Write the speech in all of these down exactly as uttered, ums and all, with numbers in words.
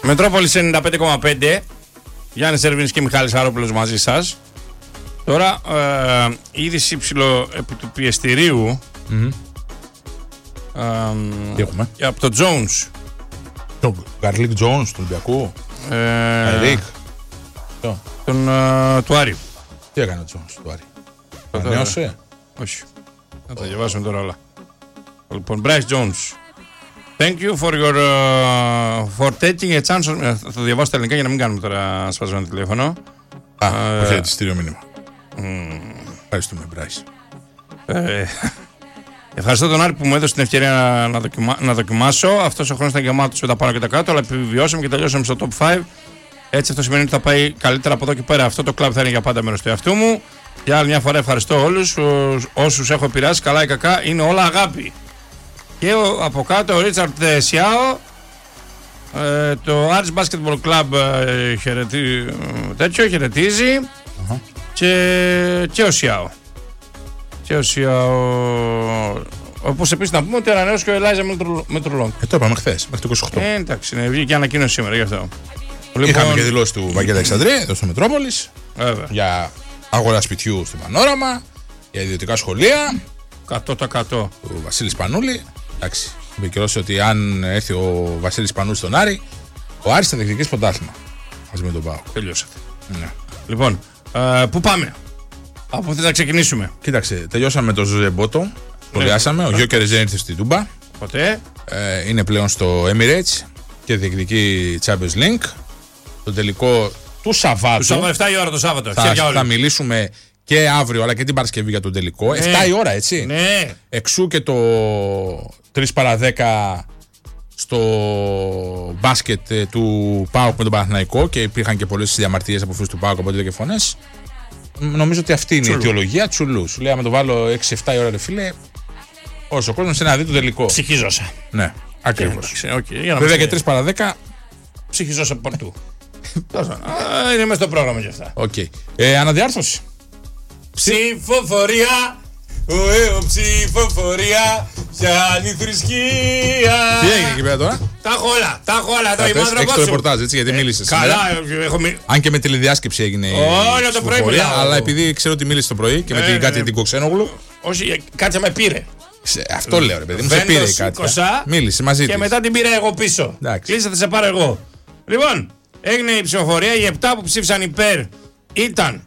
Μετρόπολης ενενήντα πέντε κόμμα πέντε. Γιάννης Ερβίνης και Μιχάλης Χαρόπουλος μαζί σας. Τώρα ε, η είδηση ψηλό επί του πιεστηρίου. Mm-hmm. Ε, Τι έχουμε? Από το Jones. Το Γκαρλίκ Jones του Ολυμπιακού. Ερικ. Τον ε, του Άρη. Τι έκανε ο Jones του Άρη? Ανανέωσε? Όχι. Θα τα διαβάσουμε τώρα όλα. Λοιπόν, Bryce Jones. Thank you for your uh, for taking a chance. Θα το διαβάσω στα ελληνικά για να μην κάνουμε τώρα σπασμένο τηλέφωνο. Α, uh, χαιρετιστήριο μήνυμα. Mm. Ευχαριστούμε, Bryce. Ε, ευχαριστώ τον Άρη που μου έδωσε την ευκαιρία να, να, δοκιμα, να δοκιμάσω. Αυτός ο χρόνος ήταν γεμάτος με τα πάνω και τα κάτω, αλλά επιβιώσαμε και τελειώσαμε στο top πέντε. Έτσι αυτό σημαίνει ότι θα πάει καλύτερα από εδώ και πέρα. Αυτό το κλαμπ θα είναι για πάντα μέρος του εαυτού μου. Για άλλη μια φορά ευχαριστώ όλους όσους έχω επηρεάσει, καλά ή κακά, είναι όλα αγάπη. Και ο, από κάτω ο Ρίτσαρντ Σιάο, ε, το Arts Basketball Club ε, χαιρετί, τέτοιο, χαιρετίζει uh-huh. και, και ο Σιάο. Και ο Σιάο. Όπως επίσης να πούμε ότι ανανέωσε και ο Ελάιζα Μετρουλόν. Ε, το είπαμε χθες, μέχρι το είκοσι οκτώ. Ε, εντάξει, ναι, βγήκε ανακοίνωση σήμερα γι' αυτό. Είχαμε λοιπόν... και δηλώσει του Βαγγέλη Αλεξανδρή εδώ στο Μετρόπολης για αγορά σπιτιού στην Πανόραμα, για ιδιωτικά σχολεία. εκατό τοις εκατό. Του Βασίλη Πανούλη. Εντάξει, είπε καιρός ότι αν έρθει ο Βασίλης Πανούλης στον Άρη, ο Άρης θα διεκδικήσει πρωτάθλημα. Ας μην τον πάω. Τελειώσατε. Ναι. Λοιπόν, ε, πού πάμε? Από πού θα ξεκινήσουμε? Κοίταξε, τελειώσαμε με τον Ζωζέ Μπότο. Σχολιάσαμε. Ναι. Ο Γιώκερ δεν ήρθε στην Τούμπα. Ποτέ. Ε, είναι πλέον στο Emirates και διεκδικεί Champions League. Το τελικό του Σαββάτου. Του Σαββάτου, εφτά η ώρα το Σάββατο. Θα, θα μιλήσουμε και αύριο αλλά και την Παρασκευή για τον τελικό. Ναι. εφτά η ώρα, έτσι. Ναι. Εξού και το τρεις παρά δέκα στο μπάσκετ του ΠΑΟΚ με τον Παναθηναϊκό και υπήρχαν και πολλές διαμαρτυρίες από φίλους του ΠΑΟΚ από και φωνές. Νομίζω ότι αυτή είναι Τσουλού. Η αιτιολογία. Τσουλού. Σου λέει, άμα το βάλω έξι εφτά η ώρα, ρε φίλε, όσο ο κόσμος είναι να δει το τελικό. Ψυχίζωσα. Ναι, ακριβώς. Okay, βέβαια και τρεις παρά δέκα. Ψυχιζόσα πορτού. Είναι μέσα στο πρόγραμμα για αυτά. Okay. Ε, αναδιάρθρωση. Ψηφοφορία. Ωε, ψηφοφορία. Πιάνει θρησκεία. Τι έγινε εκεί πέρα τώρα? Τα έχω όλα. Τα έχω όλα. Τα έχω Έχεις το ρεπορτάζ, έτσι, γιατί μίλησες. Καλά, έχω μιλήσει. Αν και με τηλεδιάσκεψη έγινε. Όλο το πρωί μιλάω. Αλλά επειδή ξέρω ότι μίλησε το πρωί και με την Κάτια την Κοξένογλου. Όχι, Κάτια με πήρε. Αυτό λέω, ρε παιδί μου. Σε πήρε η Κάτια. Μίλησε μαζί της. Και μετά την πήρα εγώ πίσω. Κλείσα, θα σε πάρω εγώ. Λοιπόν, έγινε η ψηφοφορία. Οι επτά που ψήφισαν υπέρ ήταν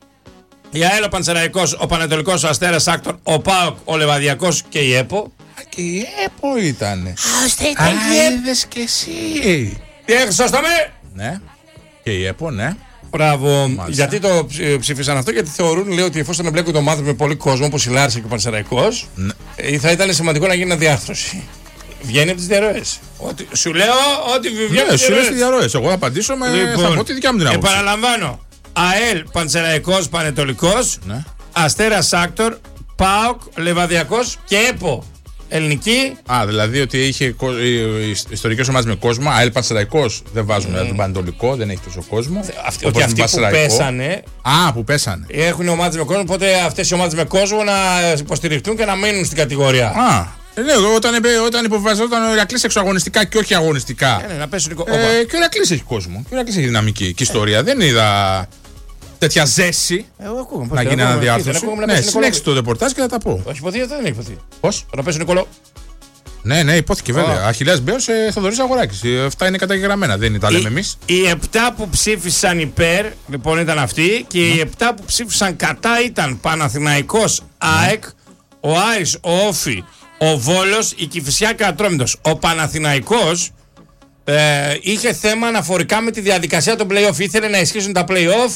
η ΑΕΛ, ο Πανσεραϊκός, ο Πανετολικός, ο Αστέρας Άκτορ, ο ΠΑΟΚ, ο Λεβαδιακός και η ΕΠΟ. Α, και η ΕΠΟ ήταν. Α, ήταν η ΕΠΟ. Είδες και εσύ. Τι έξωσταμε. Ναι. Και η ΕΠΟ, ναι. Μπράβο. Μάλιστα. Γιατί το ψήφισαν αυτό? Γιατί θεωρούν, λέει, ότι εφόσον εμπλέκουν το μάθημα με πολύ κόσμο, όπως η Λάρισα και ο Πανσεραϊκός, ναι, θα ήταν σημαντικό να γίνει αναδιάρθρωση. Βγαίνει από τις διαρροές. Ότι, σου λέω ότι βγαίνει ναι, από τις διαρροές. Σου λέω τις διαρροές. Εγώ θα απαντήσω με. Λοιπόν, θα πω τη δικιά μου την άποψη. Επαναλαμβάνω. ΑΕΛ, Πανσεραϊκός, Πανετολικός, ναι. Αστέρας Άκτορ, ΠΑΟΚ, Λεβαδιακός και ΕΠΟ. Ελληνική. Α, δηλαδή ότι είχε ιστορικές ομάδες με κόσμο. ΑΕΛ, Πανσεραϊκός δεν βάζουν, mm. δηλαδή τον Πανετολικό, δεν έχει τόσο κόσμο. Αυτοί, ότι αυτοί που πέσανε. Α, που πέσανε. Έχουν ομάδες με κόσμο, οπότε αυτές οι ομάδες με κόσμο να υποστηριχτούν και να μείνουν στην κατηγορία. Α. Ναι, όταν, όταν υποβιβαζόταν ο Ηρακλής εξωαγωνιστικά και όχι αγωνιστικά. Ναι, ναι, να πέσουν, ε, και ο Ηρακλής έχει κόσμο. Και ο Ηρακλής έχει δυναμική και ιστορία. Ε. Δεν είδα τέτοια ζέση Εγώ ακούγα, να γίνει αναδιάρθρωση. Ναι, συνέχισε το ρεπορτάζ και θα τα πω. Όχι υποθεί, δεν έχει υποθεί. Πώς? Να πέσουν Νικολό. Ναι, ναι, υπόθηκε βέβαια. Αχιλλέας Μπέος, ε, Θοδωρής Αγοράκης. Αυτά είναι καταγεγραμμένα, δεν τα λέμε εμείς. Οι επτά που ψήφισαν υπέρ, λοιπόν, ήταν αυτοί. Και οι επτά που ψήφισαν κατά ήταν Παναθηναϊκός, ΑΕΚ, ο Άρης, ο Όφη, ο Βόλος, η Κηφισιά και ο Ατρόμητος. Ο Παναθηναϊκός ε, είχε θέμα αναφορικά με τη διαδικασία των play-off. Ήθελε να ισχύσουν τα play-off.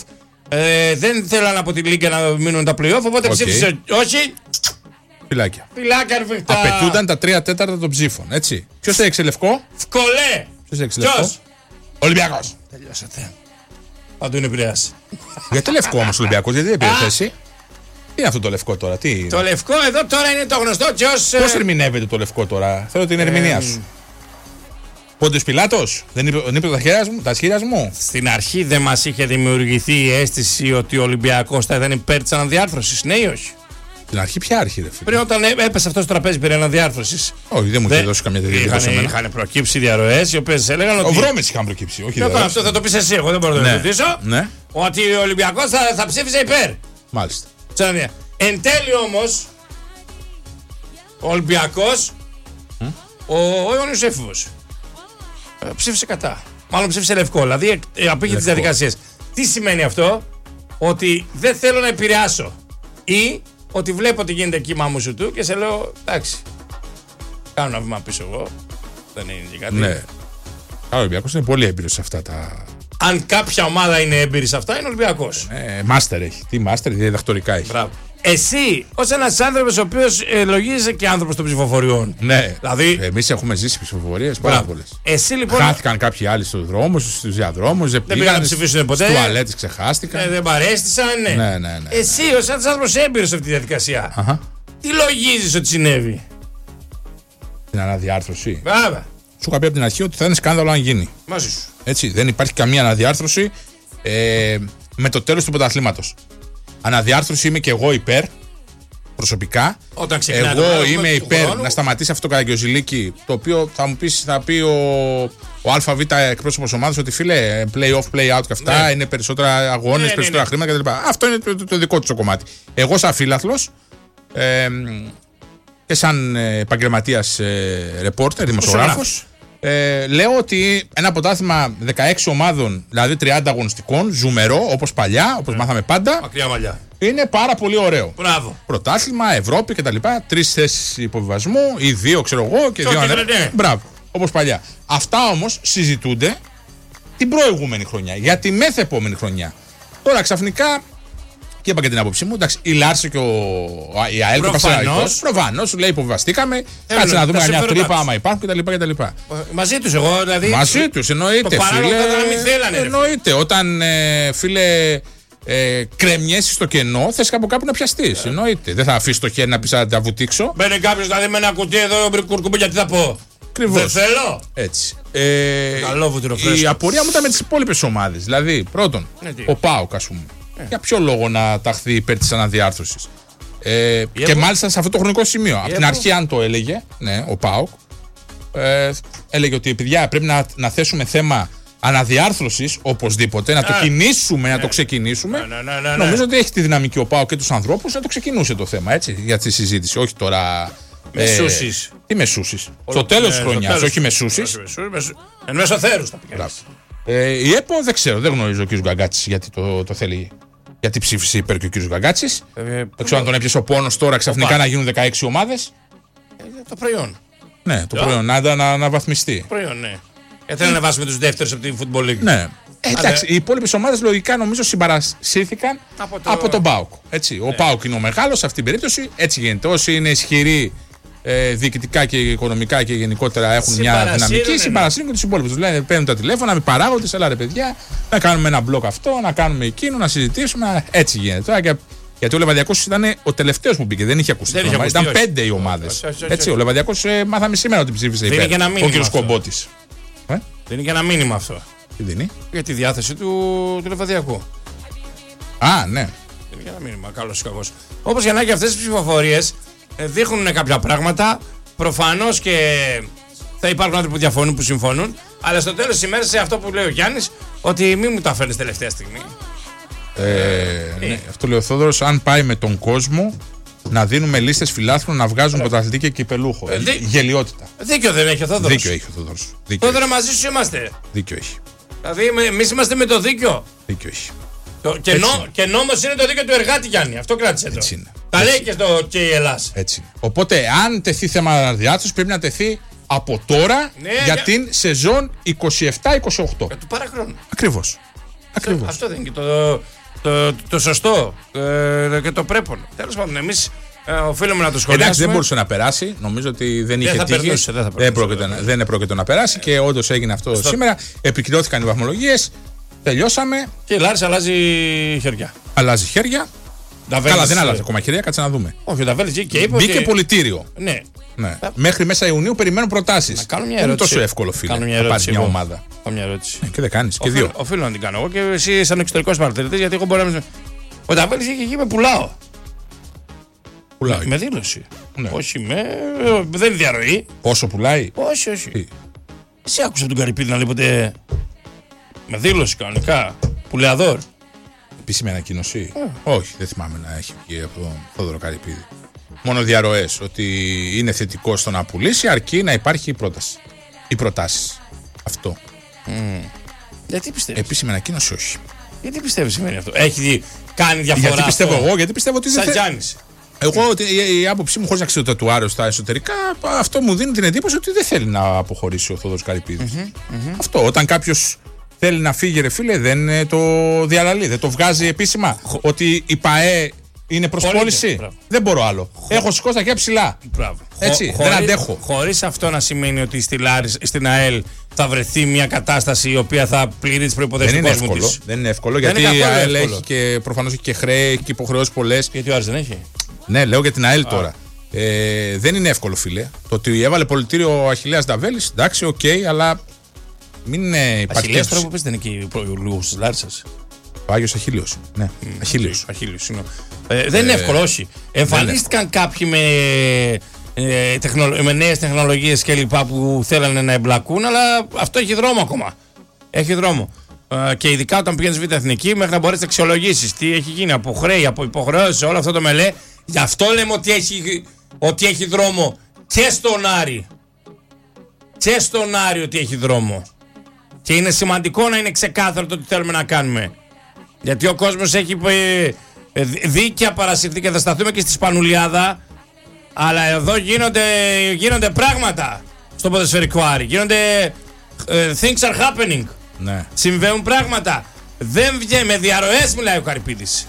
Ε, δεν θέλαν από τη Λίγκα να μείνουν τα play-off. Οπότε okay. ψήφισε όχι. Φυλάκια. Φυλάκια, ρηφιχτά. Απαιτούνταν τα τρία τέταρτα των ψήφων. Έτσι. Ποιος έδειξε λευκό? Φκολέ. Ποιος έδειξε λευκό? Ολυμπιακός. Τελειώσατε. Παντού είναι Πειραιάς. Γιατί λευκό όμως ο Ολυμπιακός, γιατί δεν πήρε θέση? Τι είναι αυτό το λευκό τώρα, τι είναι? Το λευκό εδώ τώρα είναι το γνωστό και ως... Πώς ερμηνεύεται το λευκό τώρα? Θέλω την ερμηνεία ε, σου. Πόντιος Πιλάτος, δεν είπε, δεν είπε τα χέρια μου, τα σχήρια μου. Στην αρχή δεν μας είχε δημιουργηθεί η αίσθηση ότι ο Ολυμπιακός θα ήταν υπέρ της αναδιάρθρωσης, ναι ή όχι? Την αρχή, ποια αρχή, ρε φίλε? Πριν όταν έπεσε αυτό στο τραπέζι περί αναδιάρθρωσης. Όχι, δεν μου είχε δώσει καμία τέτοια εντύπωση. Είχαν προκύψει διαρροές οι οποίες έλεγαν ότι. Ο Βρώμης είχαν προκύψει. Όχι, δεν αυτό θα το πεις εσύ, εγώ δεν μπορώ να το ρωτήσω. Ναι. Ότι ο Ολυμπιακός θα, θα ψήφιζε υπέρ. Μάλιστα. Ξαναδία. Εν τέλει όμως, ο Ολυμπιακός, mm? ο, ο Ιωάννης Έφηβος, ψήφισε κατά. Μάλλον ψήφισε λευκό, δηλαδή απήχε τις διαδικασίες. Τι σημαίνει αυτό? Ότι δεν θέλω να επηρεάσω. Ή ότι βλέπω ότι γίνεται κύμα μου σου του και σε λέω εντάξει, κάνω ένα βήμα πίσω εγώ. Δεν είναι και κάτι. Ναι. Ο Ολυμπιακός είναι πολύ έμπειρος σε αυτά τα. Αν κάποια ομάδα είναι έμπειρη σε αυτά, είναι ο Ολυμπιακός. Ε, μάστερ έχει. Τι μάστερ, διδακτορικά έχει. Μπράβο. Εσύ, ως ένας άνθρωπος ο οποίος ε, λογίζεσαι και άνθρωπος των ψηφοφοριών. Ναι. Δηλαδή. Εμείς έχουμε ζήσει ψηφοφορίες πάρα πολλές. Εσύ λοιπόν. Χάθηκαν κάποιοι άλλοι στους δρόμους, στους διαδρόμους, δεν πήγαν να ψηφίσουν ποτέ. Στους τουαλέτες ξεχάστηκαν. Ε, δεν παρέστησαν, ναι. Ναι, ναι, ναι. Εσύ, ως ένας άνθρωπος έμπειρος σε αυτή τη διαδικασία. Αχα. Τι λογίζεις ότι συνέβη? Την αναδιάρθρωση. Βέβαια. Σου είχα πει από την αρχή ότι θα είναι σκάνδαλο αν γίνει. Μαζί σου. Έτσι, δεν υπάρχει καμία αναδιάρθρωση ε, με το τέλος του πρωταθλήματος. Αναδιάρθρωση είμαι και εγώ υπέρ, προσωπικά. Όταν εγώ είμαι υπέρ χρόνου. Να σταματήσει αυτό το Καραγκιόζηλίκι, το οποίο θα μου πεις, θα πει ο, ο ΑΒ εκπρόσωπος ομάδας ότι φίλε, play off, play out και αυτά, ναι. Είναι περισσότερα αγώνες, ναι, περισσότερα ναι, ναι. χρήματα κτλ. Αυτό είναι το, το, το δικό του κομμάτι. Εγώ, σαν φίλαθλος ε, και σαν επαγγελματίας ε, ρεπόρτερ, δημοσιογράφος, Ε, λέω ότι ένα πρωτάθλημα δεκαέξι ομάδων, δηλαδή τριάντα αγωνιστικών, ζουμερό, όπως παλιά, όπως yeah. μάθαμε πάντα. Μακριά μαλλιά. Είναι πάρα πολύ ωραίο. Μπράβο. Πρωτάθλημα, Ευρώπη κτλ. Τρεις θέσεις υποβιβασμού ή δύο, ξέρω εγώ, και δύο ανέβαια. Ναι. Μπράβο. Όπως παλιά. Αυτά όμως συζητούνται την προηγούμενη χρονιά. Για τη μεθεπόμενη χρονιά. Τώρα ξαφνικά. Και είπα και την άποψή μου. Εντάξει, η Λάρση και ο, η ΑΕΛ και ο προφανώς λέει υποβιβαστήκαμε. Κάτσε να δούμε μια τρύπα άμα υπάρχουν κτλ. Μαζί τους εγώ δηλαδή. Μαζί τους εννοείται. Το παράλογο ήταν να μην θέλανε. Εννοείται. Όταν ε, φίλε ε, κρεμιέσαι στο κενό, θες από κάπου να πιαστείς. Yeah. Εννοείται. Δεν θα αφήσεις το χέρι να πεις να τα βουτήξω. Μπαίνει κάποιος δηλαδή με ένα κουτί εδώ κουρκουμπού, γιατί θα πω. Ακριβώς. Δεν θέλω. Έτσι. Ε, η απορία μου ήταν με τις υπόλοιπες ομάδες. Δηλαδή, πρώτον, ναι, ο ΠΑΟΚ, ας πούμε. Yeah. Για ποιο λόγο να ταχθεί υπέρ της αναδιάρθρωσης. Ε, και έπο... μάλιστα σε αυτό το χρονικό σημείο. Από την αρχή, αν το έλεγε, ναι, ο ΠΑΟΚ, ε, έλεγε ότι παιδιά πρέπει να, να θέσουμε θέμα αναδιάρθρωσης οπωσδήποτε, να yeah. το κινήσουμε, yeah. να το ξεκινήσουμε. Yeah. Yeah. Yeah. Yeah. Νομίζω ότι έχει τη δυναμική ο ΠΑΟΚ και τους ανθρώπους να το ξεκινούσε το θέμα, έτσι, για τη συζήτηση. Όχι τώρα. Μεσούσεις. Ε, τι μεσούσεις. Στο τέλος της χρονιάς, όχι μεσούσεις. Εν μέσω θέρους τα πηγαίνεις. Ε, η ΕΠΟ δεν ξέρω, δεν γνωρίζω ο κ. Γκαγκάτσης γιατί το, το θέλει. Γιατί ψήφισε υπέρ και ο κ. Γκαγκάτσης. Ε, δεν ξέρω αν τον έπιασε ο πόνος τώρα ξαφνικά να γίνουν δεκαέξι ομάδες. Ε, το προϊόν. Ναι, το yeah. προϊόν, να, να, να βαθμιστεί. Το προϊόν, ναι. Γιατί να βάσουμε τους δεύτερους από την Football League. Ναι. Ε, εντάξει, οι υπόλοιπες ομάδες λογικά νομίζω συμπαρασύρθηκαν από, το... από τον ΠΑΟΚ. Έτσι. Ναι. Ο ΠΑΟΚ είναι ο μεγάλος σε αυτήν την περίπτωση. Έτσι γίνεται. Όσοι είναι ισχυροί ε, διοικητικά και οικονομικά και γενικότερα έχουν μια δυναμική, συμπαρασύρουν και τους υπόλοιπους. Τους λένε, παίρνουν τα τηλέφωνα με παράγοντες, έλα ρε παιδιά, να κάνουμε ένα μπλοκ αυτό, να κάνουμε εκείνο, να συζητήσουμε. Έτσι γίνεται. Τώρα, και, γιατί ο Λεβαδιακός ήταν ο τελευταίος που μπήκε, δεν είχε ακουστεί. Δεν είχε ακουστεί ήταν όχι. πέντε οι ομάδες. Έτσι, ο Λεβαδιακός ε, μάθαμε σήμερα ότι ψήφισε υπέρ. Ο κ. Κομπότης. Ε? Δίνει και ένα μήνυμα αυτό. Τι δίνει? Για τη διάθεση του, του Λεβαδιακού. Α, ναι. Δίνει και ένα μήνυμα, καλός ή κακός. Όπως για να έχει αυτές τις ψηφοφορίες δείχνουν κάποια πράγματα. Προφανώς και θα υπάρχουν άνθρωποι που διαφωνούν, που συμφωνούν. Αλλά στο τέλος της ημέρας, σε αυτό που λέει ο Γιάννης, ότι μην μου τα φέρνεις τελευταία στιγμή. Ε, ναι, αυτό λέει ο Θόδωρος. Αν πάει με τον κόσμο, να δίνουμε λίστες φιλάθλων να βγάζουν πρωταθλητή και κυπελούχο. Ε, δί... Γελιότητα. Δίκιο δεν έχει ο Θόδωρος. Δίκιο έχει ο Θόδωρος. Θόδωρα, μαζί σου είμαστε. Δίκιο έχει. Δηλαδή, εμείς είμαστε με το δίκιο. Δίκιο έχει. Το, και, νο, και νόμος είναι το δίκαιο του εργάτη, Γιάννη. Αυτό κράτησε το. Τα λέει και στο και η Ελλάς. Έτσι. Οπότε, αν τεθεί θέμα αναδιάρθρωσης, πρέπει να τεθεί από τώρα ναι, για, για την σεζόν είκοσι επτά είκοσι οκτώ. Για του παραχρόνου. Ακριβώς. Ακριβώς. Αυτό δεν είναι και το, το, το, το σωστό ε, και το πρέπον. Τέλος πάντων, εμείς ε, οφείλουμε να το σχολιάσουμε. Εντάξει, δεν μπορούσε να περάσει. Νομίζω ότι δεν είχε τύχει. Δεν, δεν, πρόκειται, δεν πρόκειται να περάσει ε, και όντως έγινε αυτό στο... σήμερα. Επικυρώθηκαν οι βαθμολογίες. Τελειώσαμε. Και η Λάρισα αλλάζει χέρια. Αλλάζει χέρια. Νταβέλης... Καλά, δεν αλλάζει ακόμα χέρια, κάτσε να δούμε. Όχι, ο Νταβέλης και είπε. Μπήκε ότι... πολιτήριο. Ναι. ναι. Μέχρι μέσα Ιουνίου περιμένουν προτάσεις. Δεν είναι τόσο εύκολο, φίλε. Κάνω μια ερώτηση. Μια ομάδα. Κάνω μια ερώτηση. Ναι, και δεν κάνεις. Και δύο. Οφείλω να την κάνω εγώ και εσύ, σαν εξωτερικός παρατηρητής, γιατί εγώ μπορώ να. Ο Νταβέλης είχε εκεί με πουλάω. Πουλάει. Με δήλωση. Ναι. Όχι με. Δεν είναι διαρροή. Πόσο πουλάει? Όχι, όχι. Τι? Εσύ άκουσα τον Καρυπίδη να λέει ποτέ. Με δήλωση κανονικά. Πουλεαδόρ. Επίσημη ανακοίνωση. Mm. Όχι, δεν θυμάμαι να έχει βγει από τον Θόδωρο Καρυπίδη. Μόνο διαρροές ότι είναι θετικό στο να πουλήσει, αρκεί να υπάρχει η πρόταση. Οι προτάσεις. Αυτό. Mm. Γιατί πιστεύεις? Επίσημη ανακοίνωση, όχι. Γιατί πιστεύεις σημαίνει αυτό? Έχει κάνει διαφορά? Γιατί πιστεύω αυτό? εγώ, γιατί πιστεύω ότι δεν. Σαν Γιάννης. Εγώ, ότι η, η άποψή μου, χωρίς να ξέρω το τατουάριο στα εσωτερικά, αυτό μου δίνει την εντύπωση ότι δεν θέλει να αποχωρήσει ο Θόδωρος Καρυπίδης. Mm-hmm, mm-hmm. Αυτό. Όταν κάποιος θέλει να φύγει, ρε φίλε, δεν το διαλαλεί, δεν το βγάζει επίσημα. Χω... Ότι η ΠΑΕ είναι προς πώληση. Δεν μπορώ άλλο. Χω... Έχω σηκώσει τα χέρια ψηλά. Μπράβο. Έτσι, Χω... δεν χωρίς, αντέχω. Χωρίς αυτό να σημαίνει ότι στη Λάρης, στην ΑΕΛ θα βρεθεί μια κατάσταση η οποία θα πληρεί τις προϋποθέσεις του κόσμου της. Δεν είναι εύκολο, γιατί η ΑΕΛ έχει και προφανώς έχει και χρέη και υποχρεώσεις πολλές. Γιατί ο Άρης δεν έχει. Ναι, λέω για την ΑΕΛ τώρα. Ε, δεν είναι εύκολο, φίλε. Το ότι έβαλε πολιτήριο ο Αχιλλέας Νταβέλης, εντάξει, οκ, okay, αλλά μην είναι υπάρχει. Αχιλλέας τώρα που πες δεν είναι εκεί ο λόγος της Λάρισσας. Ο Άγιος Αχίλλειος. Ναι, mm, Αχίλλειος. Αχίλλειος είναι. Ε, δεν είναι εύκολο, όχι. Εμφανίστηκαν κάποιοι με, ε, τεχνο, με νέες τεχνολογίες κλπ. Που θέλανε να εμπλακούν, αλλά αυτό έχει δρόμο ακόμα. Έχει δρόμο. Ε, και ειδικά όταν πηγαίνεις β' εθνική, μέχρι να μπορείς να αξιολογήσεις τι έχει γίνει από χρέη, από υποχρεώσεις, όλο αυτό το μελέ. Γι' αυτό λέμε ότι έχει, ότι έχει δρόμο και στον Άρη. Και στον Άρη ότι έχει δρόμο. Και είναι σημαντικό να είναι ξεκάθαρο το τι θέλουμε να κάνουμε. Γιατί ο κόσμος έχει ε, δίκαια παρασυρθεί και θα σταθούμε και στη Σπανουλιάδα. Αλλά εδώ γίνονται, γίνονται πράγματα στο ποδοσφαιρικό Άρη. Γίνονται ε, things are happening. Ναι. Συμβαίνουν πράγματα. Δεν βγαίνει, με διαρροές μιλάει ο Καρυπίδης.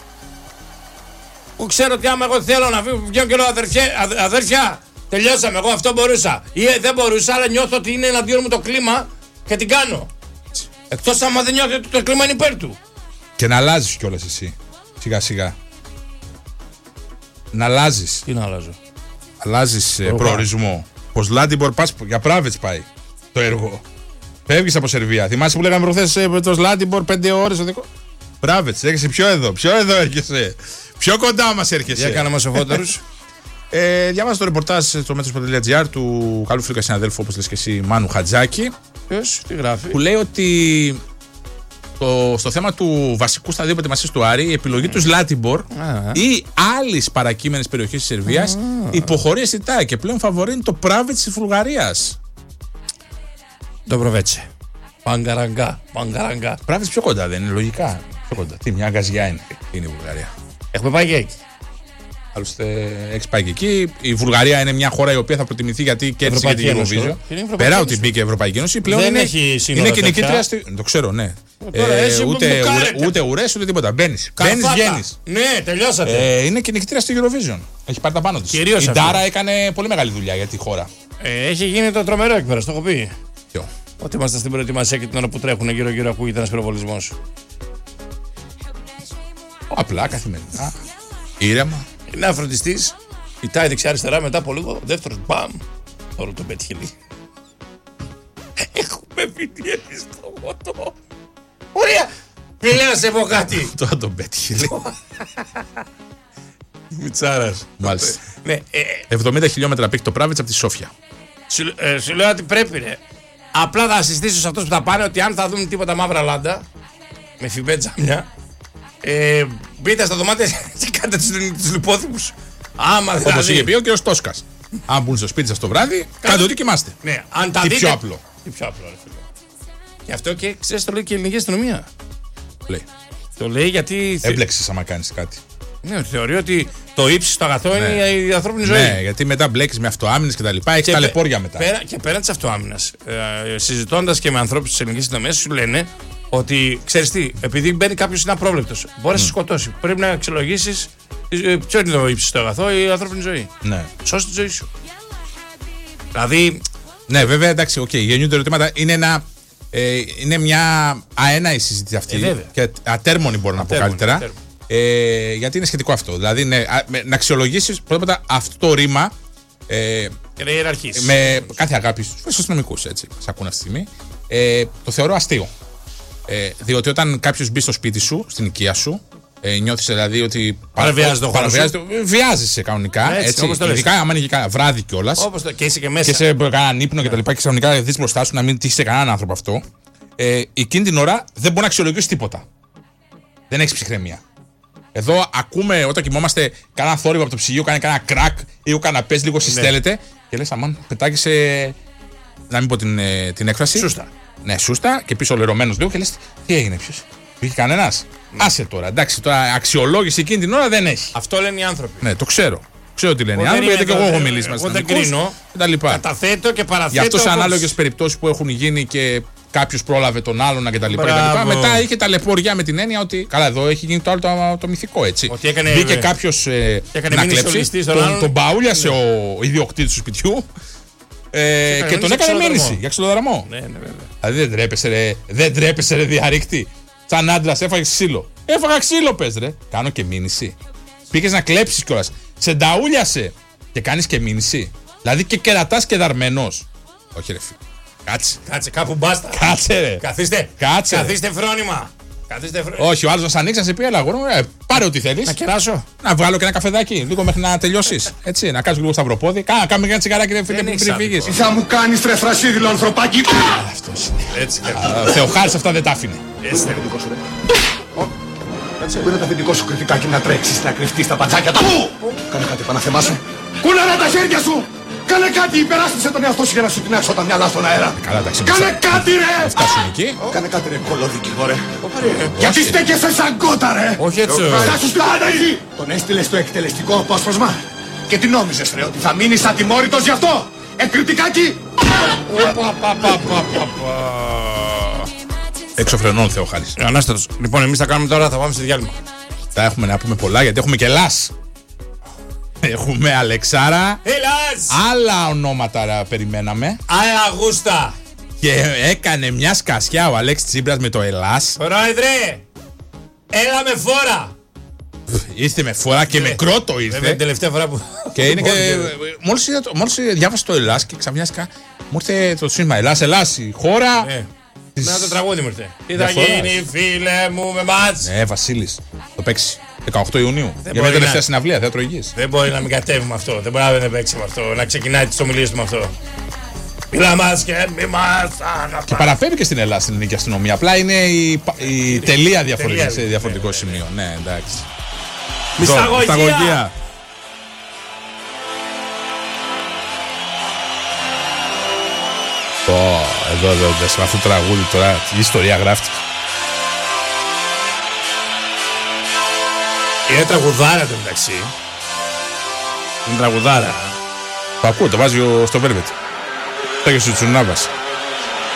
Που ξέρω ότι άμα εγώ θέλω να βγαίνω και λέω αδερφιά, αδερφιά, τελειώσαμε, εγώ αυτό μπορούσα. Ή δεν μπορούσα, αλλά νιώθω ότι είναι εναντίον μου το κλίμα και την κάνω. Εκτός άμα δεν νιώθει ότι το κλίμα είναι υπέρ του. Και να αλλάζεις κιόλας εσύ. Σιγά σιγά. Να αλλάζεις. Τι να αλλάζω? Αλλάζεις ε, προορισμό. Πως Λάντιμπορ πας για Πράβετς πάει το έργο. Φεύγεις από Σερβία. Θυμάσαι που λέγαμε προχθές ε, το Λάντιμπορ πέντε ώρες ο δικό. Πράβετς, έρχεσαι πιο εδώ, πιο εδώ έρχεσαι. Πιο κοντά μας έρχεσαι. Για κάνα μας σοφότερους. ε, διάβασα το ρεπορτάζ στο μέτρος.gr του καλού φίλου και συναδέλφου, όπως λες και εσύ, Μάνου Χατζάκη. Ποιος, τι γράφει? Που λέει ότι το, στο θέμα του βασικού σταδίου προετοιμασίας του Άρη, η επιλογή mm. του Ζλάτιμπορ ah. ή άλλης παρακείμενης περιοχής της Σερβίας ah. υποχωρεί αισθητά και πλέον φαβορεί το Πράβετς της Βουλγαρίας. Το προβέτσε. Παγκαραγκά, παγκαραγκά. Πράβετς πιο κοντά δεν είναι, λογικά. Πιο κοντά. Τι, μια γκαζιά είναι, είναι η Βουλγαρία. Έχουμε πάει και εκεί. Άλλωστε, έχει πάει και εκεί. Η Βουλγαρία είναι μια χώρα η οποία θα προτιμηθεί γιατί κέρδισε και την Eurovision. Πέρα ότι μπήκε η Ευρωπαϊκή Ένωση, πλέον δεν είναι, έχει είναι και νικήτρια. Στη... Το ξέρω, ναι. Ε, ε, ούτε ούτε ουρές ούτε τίποτα. Μπαίνει. Μπαίνει, βγαίνει. Ναι, τελειώσατε. Ε, είναι και νικήτρια στη Eurovision. Έχει πάρει τα πάνω τη. Η Ντάρα έκανε πολύ μεγάλη δουλειά για τη χώρα. Ε, έχει γίνει το τρομερό εκεί πέρα, το έχω πει. Ποιο? Ότι είμαστε στην προετοιμασία και την ώρα που τρέχουν γύρω-γύρω ακούγεται ένα πυροβολισμό. Απλά καθημερινά. Ήρεμα. Είναι ένα φροντιστή. Κοιτάει δεξιά-αριστερά, μετά από λίγο δεύτερο μπαμ. Τώρα τον πέτυχε λίγο. Έχουμε βιντεάκι στο μότο. Ωραία! Φίλε, να σε πω κάτι. Τώρα τον πέτυχε λίγο. Μιτσάρας. Μάλιστα. εβδομήντα χιλιόμετρα πήγε το Πράβετς από τη Σόφια. Σου λέω ότι πρέπει, ρε. Απλά θα συστήσω σε αυτούς που θα πάνε ότι αν θα δουν τίποτα μαύρα λάντα με φιμπέτζα μια. Ε, μπείτε στα δωμάτια και κάντε τους λιπόθυμους. Άμα δηλαδή. Όπως είχε πει ο κ. Τόσκας. Αν μπουν στο σπίτι σας το βράδυ, κάντε ό,τι κοιμάστε. Ναι, αν τα τι δείτε. Πιο απλό. Τι πιο απλό, ρε φίλε. Γι' αυτό και ξέρεις το λέει και η ελληνική αστυνομία. Λέει. Το λέει γιατί. Έμπλεξες άμα κάνεις κάτι. Ναι, θεωρεί ότι το ύψιστο αγαθό ναι. είναι η ανθρώπινη ζωή. Ναι, γιατί μετά μπλέκεις με αυτοάμυνες και τα λοιπά, έχεις ταλαιπώρια μετά. Πέρα, και πέραν της αυτοάμυνας, ε, συζητώντας και με ανθρώπους της ελληνικής αστυνομίας, σου λένε ότι ξέρεις τι, επειδή μπαίνει κάποιος είναι απρόβλεπτος, μπορεί να mm. σε σκοτώσει. Πρέπει να αξιολογήσεις ποιο είναι το ύψιστο αγαθό, η ανθρώπινη ζωή. Ναι. Σώσει τη ζωή σου. Δηλαδή. Ναι, βέβαια, εντάξει, οκ, okay, γεννιούνται ερωτήματα. Είναι, ένα, ε, είναι μια αέναη συζήτηση αυτή. Ε, και ατέρμονη, μπορώ να πω καλύτερα. Ατέρμονη. Ε, γιατί είναι σχετικό αυτό. Δηλαδή, ναι, να αξιολογήσεις πρώτα απ' αυτό το ρήμα. Ε, και να ιεραρχήσεις. Με κάθε αγάπη στους αστυνομικούς, έτσι. Σ' ακούνε αυτή τη στιγμή. Ε, το θεωρώ αστείο. Ε, διότι όταν κάποιος μπει στο σπίτι σου, στην οικία σου, Ε, νιώθεις δηλαδή ότι. Παραβιάζεται ο χώρος. Βιάζεσαι κανονικά. Έτσι, έτσι, όπως το ειδικά άμα είναι και βράδυ κιόλας. Όπως το. Και είσαι και μέσα. Και σε κανέναν ύπνο και τα λοιπά. Και ξαφνικά δεις μπροστά σου να μην τύχει σε κανέναν άνθρωπο αυτό. Ε, εκείνη την ώρα δεν μπορεί να αξιολογήσει τίποτα. Δεν έχει ψυχραιμία. Εδώ ακούμε όταν κοιμόμαστε κανένα θόρυβο από το ψυγείο, κάνει κανένα κρακ ή ο καναπές λίγο συστέλλεται. Ναι. Και λες, αμάν, πετάγεσαι. Να μην πω την, την έκφραση. Σούστα. Ναι, σούστα και πίσω λερωμένος λίγο και λες, τι έγινε, ποιος. Πήγε κανένας. Ναι. Άσε τώρα, εντάξει, τώρα αξιολόγηση εκείνη την ώρα δεν έχει. Αυτό λένε οι άνθρωποι. Ναι, το ξέρω. Ξέρω τι λένε οι άνθρωποι, γιατί και εγώ έχω μιλήσει μαζί. Εγώ δεν κρίνω. Καταθέτω και παραθέτω. Γι' αυτό σε ανάλογες περιπτώσεις που έχουν γίνει και κάποιος πρόλαβε τον άλλον κτλ. Μετά είχε ταλαιπωριά με την έννοια ότι. Καλά, εδώ έχει γίνει το άλλο το, το μυθικό έτσι. Ότι έκανε, μπήκε κάποιος ε, να κλέψει. Τον, τον παούλιασε ναι. ο ιδιοκτήτης του σπιτιού. Ε, και, και τον έκανε μήνυση για ξυλοδαρμό. Ναι, ναι, βέβαια. Δηλαδή δεν τρέπεσαι, ρε, δεν τρέπεσαι, ρε διαρρήκτη. Σαν άντρας έφαγε ξύλο. Έφαγα ξύλο, πες ρε. Κάνω και μήνυση. Πήγες να κλέψεις κιόλας. Σε νταούλιασε και κάνεις και μήνυση. Δηλαδή και κερατάς και δαρμένος. Όχι, ρε φίλε. Κάτσε. Κάτσε, κάπου μπάστα. Κάτσε, ρε. Καθίστε. Κάτσε. Καθίστε φρόνημα. Καθίστε φρόνημα. Όχι, ο άλλος να σ' ανοίξει, να σε πει, έλα, αγόρι μου, ε, πάρε ό,τι θέλεις. Να κεράσω. Να βγάλω και ένα καφεδάκι, λίγο μέχρι να τελειώσεις. Έτσι, να κάνεις λίγο σταυροπόδι. Κάνα, κάνουμε και ένα τσιγαράκι, ρε φίλε, πριν φύγεις. Τι θα μου κάνεις, ρε θρασίδηλο ανθρωπάκι. Αυτός είναι. Έτσι, Θεοχάρης αυτά δεν τα άφηνε. Έτσι, Πού είναι το αφεντικό σου κριτικάκι να τρέξεις, να κρυφτείς τα πατσάκια τα μου! Κάνε κάτι, Παναθεμά σου! Κούλαρα τα χέρια σου! Κάνε κάτι, υπεράσπισε τον εαυτό σου για να σου τεινάξω τα μυαλά στον αέρα! Καλά, τα κάνε κάτι, ρε! Φτάσουν εκεί. Κάνε κάτι, ρε, κολόδικηγο, ρε! Γιατί στέκεσαι σαν κότα, ρε! Όχι έτσι! Στάσου στην εκεί! Τον έστειλες στο εκτελεστικό απόσπασμα και τι νόμιζες, ρε, ότι θα μείνεις ατιμόρυτος γι' αυτό! Ε, κριτικάκι! Έξω φρενών, Θεοχάρης. Ανάστατος. Λοιπόν, εμείς θα κάνουμε τώρα, θα πάμε σε διάλειμμα. Θα έχουμε να πούμε πολλά γιατί έχουμε και Ελλάς. Έχουμε Αλεξάρα. Ελλάς! Άλλα ονόματα ρε, περιμέναμε. Άλλα γούστα. Και έκανε μια σκασιά ο Αλέξης Τσίπρας με το Ελλάς. Πρόεδρε, έλα με φόρα. Ήρθε με φορά και με κρότο ήρθε. Βέβαια την τελευταία φορά που. Και είναι και. Μόλις, μόλις διάβασα το Ελλάς και ξαφνιάστηκα. Μου ήρθε το σύνθημα Ελλάς, Ελλάς, η χώρα. Ναι. Με το τραγούδι μου ήρθε. Τι θα γίνει, φίλε μου, με μάτς. Ναι, Βασίλης. Το παίξει. δεκαοκτώ Ιουνίου. Για μια τελευταία συναυλία, θέατρο Υγείας. Δεν μπορεί να μην κατέβει με αυτό. Δεν μπορεί να μην παίξει με αυτό. Να ξεκινάει τις ομιλίες του με αυτό. Μιλά μας και μη μας αγαπάς. Και παραφέρει και στην Ελλάδα στην ελληνική αστυνομία. Απλά είναι η, η τελεία διαφορετική σε διαφορετικό ναι, σημείο. Ναι, ναι εντάξει. Μυσταγωγία. Oh, εδώ, εδώ, εδώ, σε αυτό το τραγούδι τώρα, η ιστορία γράφτηκε. Είναι τραγουδάρα το μεταξύ. Είναι τραγουδάρα. Το ακούω, το βάζει στο Velvet. Το έχει ο Τσουνάβας.